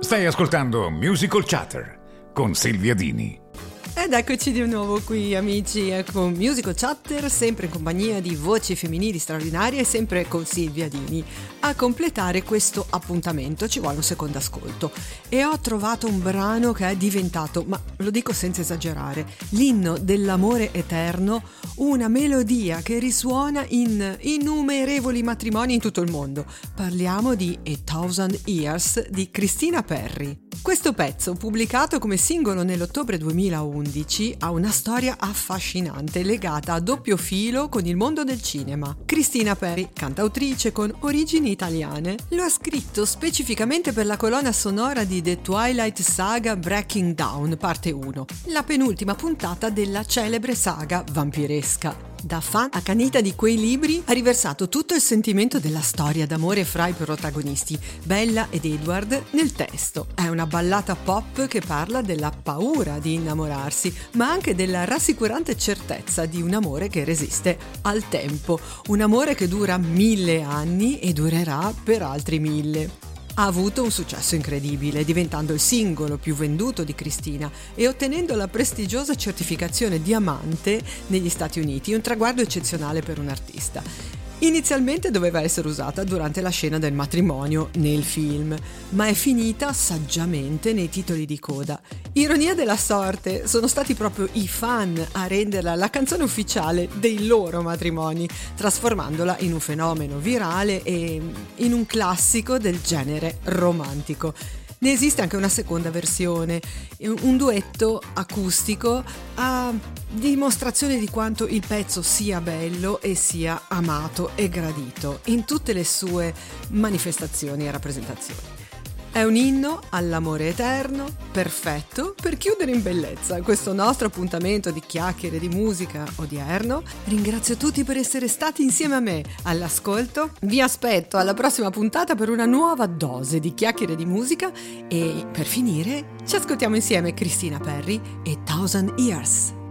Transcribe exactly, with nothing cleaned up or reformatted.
Stai ascoltando Musical Chatter con Silvia Dini. Ed eccoci di nuovo qui amici con Musical Chatter, sempre in compagnia di voci femminili straordinarie e sempre con Silvia Dini. A completare questo appuntamento ci vuole un secondo ascolto e ho trovato un brano che è diventato, ma lo dico senza esagerare, l'inno dell'amore eterno, una melodia che risuona in innumerevoli matrimoni in tutto il mondo. Parliamo di A Thousand Years di Christina Perri. Questo pezzo, pubblicato come singolo nell'ottobre duemilaundici, ha una storia affascinante legata a doppio filo con il mondo del cinema. Christina Perri, cantautrice con origini italiane, lo ha scritto specificamente per la colonna sonora di The Twilight Saga Breaking Dawn, parte uno, la penultima puntata della celebre saga vampiresca. Da fan accanita di quei libri ha riversato tutto il sentimento della storia d'amore fra i protagonisti, Bella ed Edward, nel testo. È una ballata pop che parla della paura di innamorarsi, ma anche della rassicurante certezza di un amore che resiste al tempo, un amore che dura mille anni e durerà per altri mille. Ha avuto un successo incredibile, diventando il singolo più venduto di Christina e ottenendo la prestigiosa certificazione diamante negli Stati Uniti, un traguardo eccezionale per un artista. Inizialmente doveva essere usata durante la scena del matrimonio nel film, ma è finita saggiamente nei titoli di coda. Ironia della sorte, sono stati proprio i fan a renderla la canzone ufficiale dei loro matrimoni, trasformandola in un fenomeno virale e in un classico del genere romantico. Ne esiste anche una seconda versione, un duetto acustico a dimostrazione di quanto il pezzo sia bello e sia amato e gradito in tutte le sue manifestazioni e rappresentazioni. È un inno all'amore eterno, perfetto per chiudere in bellezza questo nostro appuntamento di chiacchiere di musica odierno. Ringrazio tutti per essere stati insieme a me all'ascolto. Vi aspetto alla prossima puntata per una nuova dose di chiacchiere di musica e per finire ci ascoltiamo insieme Christina Perri e Thousand Years.